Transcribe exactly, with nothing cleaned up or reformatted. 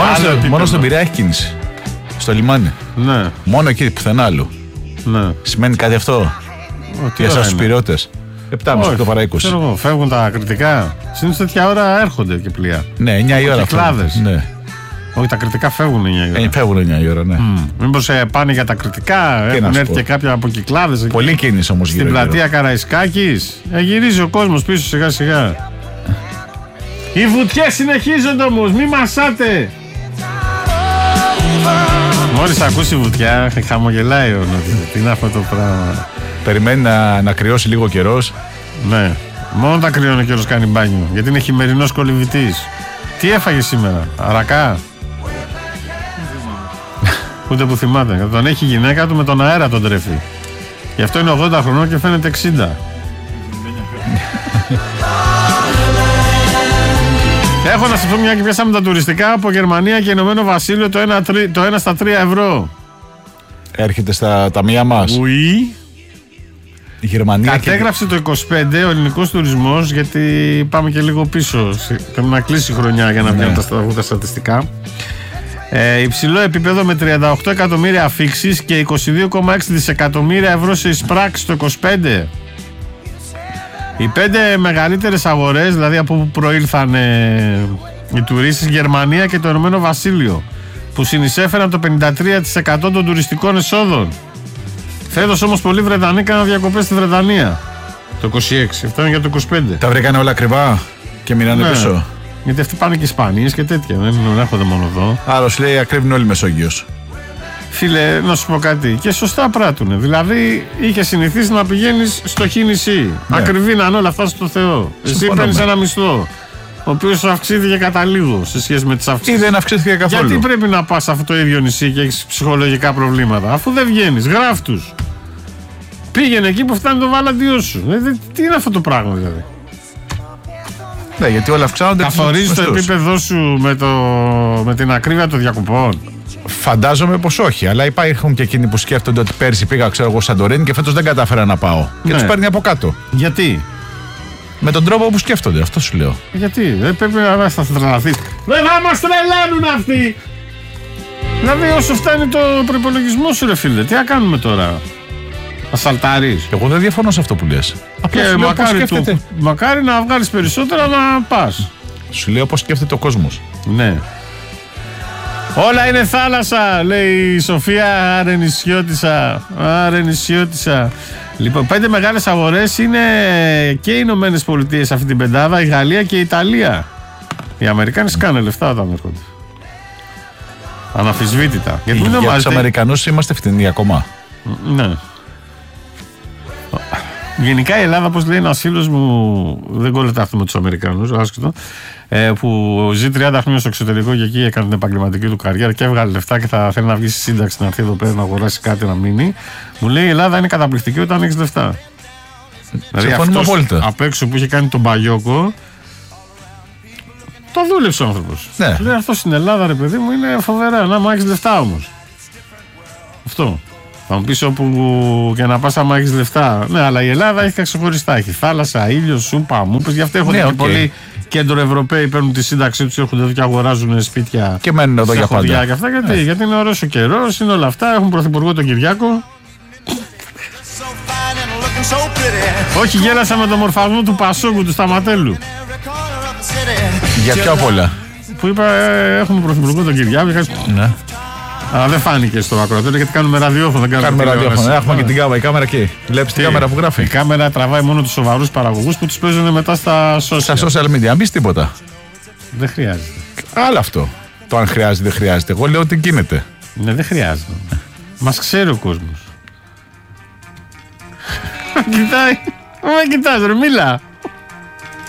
Μόνο στον Πειραιά έχει κίνηση. Στο λιμάνι. Ναι. Μόνο εκεί, πουθενά άλλο. Ναι. Σημαίνει κάτι αυτό για εσάς τους πειριώτες? επτά και μισή το παρά είκοσι. Ξέρω, φεύγουν τα κριτικά. Συνήθως τέτοια ώρα έρχονται και πλοία. Ναι, εννιά η ώρα. Κυκλάδες. Ναι. Όχι, τα κριτικά φεύγουν εννιά η ώρα. Ε, φεύγουν εννιά η ώρα, ναι. Mm. Μήπως ε, πάνε για τα κριτικά, και έχουν έρθει και κάποια από Κυκλάδες. Πολύ κίνηση όμως γύρω. Στην πλατεία Καραϊσκάκης. Ε, γυρίζει ο κόσμος πίσω σιγά σιγά. Οι βουτιές συνεχίζονται όμως, μη μασάτε. Μόλις ακούσει βουτιά, χαμογελάει ο Νότης. Τι είναι αυτό το πράγμα. Περιμένει να, να κρυώσει λίγο καιρός. Ναι, μόνο τα κρυώνει ο καιρός κάνει μπάνιο. Γιατί είναι χειμερινός κολυμβητής. Τι έφαγε σήμερα, αρακά? Ούτε που θυμάται. Τον έχει η γυναίκα του με τον αέρα τον τρέφει. Γι' αυτό είναι ογδόντα χρονών και φαίνεται εξήντα. Έχω να σας πω μια και πιάσαμε τα τουριστικά από Γερμανία και Ηνωμένο Βασίλειο το ένα, το ένα στα τρία ευρώ. Έρχεται στα ταμεία μας. Ουί. Η Γερμανία κατέγραψε και... το είκοσι πέντε ο ελληνικός τουρισμός, γιατί πάμε και λίγο πίσω. Πρέπει να κλείσει η χρονιά για να βγαίνουν ναι. τα, τα στατιστικά. Ε, υψηλό επίπεδο με τριάντα οκτώ εκατομμύρια αφίξεις και είκοσι δύο κόμμα έξι δισεκατομμύρια ευρώ σε εισπράξεις το είκοσι πέντε. Οι πέντε μεγαλύτερες αγορές, δηλαδή από που προήλθαν ε, οι τουρίστες, Γερμανία και το Ηνωμένο Βασίλειο, που συνεισέφεραν το πενήντα τρία τοις εκατό των τουριστικών εσόδων. Φέτος όμως πολλοί Βρετανοί κάναν διακοπές στη Βρετανία. Το είκοσι έξι, αυτό είναι για το είκοσι πέντε. Τα βρήκανε όλα ακριβά και μείνανε ναι. πίσω. Γιατί αυτοί πάνε και Ισπανίες και τέτοια, δεν έρχονται μόνο εδώ. Άλλος λέει ακρίβει όλη η Μεσόγειος. Φίλε, να σου πω κάτι. Και σωστά πράττουνε. Δηλαδή, είχε συνηθίσει να πηγαίνεις στο χι νησί. Ναι. Ακριβή να είναι όλα αυτά στο Θεό. Εσύ παίρνεις ένα μισθό, ο οποίος αυξήθηκε κατά λίγο σε σχέση με τις αυξήσεις. Ή δεν αυξήθηκε καθόλου. Γιατί πρέπει να πας σε αυτό το ίδιο νησί και έχεις ψυχολογικά προβλήματα, αφού δεν βγαίνεις? Γράφ' τους. Πήγαινε εκεί που φτάνει το βαλαντιό σου. Δηλαδή, τι είναι αυτό το πράγμα, δηλαδή? Ναι, γιατί όλα αυξάνονται. Καθορίζεις το επίπεδό σου με, το, με την ακρίβεια των διακοπών. Φαντάζομαι πως όχι, αλλά υπάρχουν και εκείνοι που σκέφτονται ότι πέρσι πήγα, ξέρω εγώ, Σαντορίνη και φέτος δεν κατάφερα να πάω. Και ναι. τους παίρνει από κάτω. Γιατί? Με τον τρόπο που σκέφτονται, αυτό σου λέω. Γιατί? Δεν πρέπει να θα τρελαθείς. Δεν θα μας τρελάνουν αυτοί! Δηλαδή, όσο φτάνει το προϋπολογισμό σου, ρε φίλε, τι θα κάνουμε τώρα? Ασαλτάρεις. Εγώ δεν διαφωνώ σε αυτό που λες. Απλά και μακάρι, του, μακάρι να βγάλεις περισσότερα να πας. Σου λέω πως σκέφτεται ο κόσμος. Ναι. Όλα είναι θάλασσα, λέει η Σοφία Αρενισιώτισσα. Αρενισιώτισσα. Λοιπόν, πέντε μεγάλες αγορές είναι και οι Ηνωμένες Πολιτείες αυτή την πεντάδα, η Γαλλία και η Ιταλία. Οι Αμερικάνοι σκάνε λεφτά όταν έρχονται. Αναφυσβήτητα. Γιατί για για τους Αμερικανούς είμαστε φτηνοί ακόμα. Ναι. Γενικά η Ελλάδα, όπως λέει ένας φίλος μου, δεν κόλλεται αυτό με τους Αμερικανούς, άσχετο, ε, που ζει τριάντα χρόνια στο εξωτερικό και εκεί έκανε την επαγγελματική του καριέρα και έβγαλε λεφτά και θα θέλει να βγει στη σύνταξη να έρθει εδώ πέρα να αγοράσει κάτι να μείνει. Μου λέει η Ελλάδα είναι καταπληκτική όταν έχεις λεφτά. Δηλαδή αυτός απ' έξω που είχε κάνει τον Μπαγιόκο, το δούλεψε ο άνθρωπος. Ναι. Λέει αυτό στην Ελλάδα, ρε παιδί μου, είναι φοβερά. Να, μα έχεις λεφτά όμως. Αυτό. Θα μου πεις όπου και να πας άμα έχεις λεφτά. Ναι, αλλά η Ελλάδα έχει ξεχωριστά. Έχει θάλασσα, ήλιο, σούπα, μου πες. Γι' αυτό έχουν ναι, και okay. πολλοί κέντρο Ευρωπαίοι παίρνουν τη σύνταξή τους, έρχονται εδώ και αγοράζουν σπίτια. Και μένουν εδώ για πάντα. Και αυτά, γιατί, yeah. γιατί είναι ωραίος ο καιρός, είναι όλα αυτά. Έχουν πρωθυπουργό τον Κυριάκο. Όχι, γέλασα με τον μορφασμό του Πασόκου, του Σταματέλου. Για ποια απ' όλα? Που είπα, ε, έχουμε πρωθυπουργό τον Κυριάκο. Ναι. Αλλά δεν φάνηκε στο ακροατήριο γιατί κάνουμε ραδιόφωνο. Δεν κάνουμε ραδιόφωνο. Έχουμε και την κάμερα. Η κάμερα εκεί. Βλέπεις την κάμερα που γράφει. Η κάμερα τραβάει μόνο τους σοβαρούς παραγωγούς που τους παίζουν μετά στα social. Στα social media. Αν πεις τίποτα. Δεν χρειάζεται. Άλλο αυτό. Το αν χρειάζεται, δεν χρειάζεται. Εγώ λέω ότι γίνεται. Ναι, δεν χρειάζεται. Μας ξέρει ο κόσμος. Κοιτάει. Μα κοιτάς, ρε, μίλα.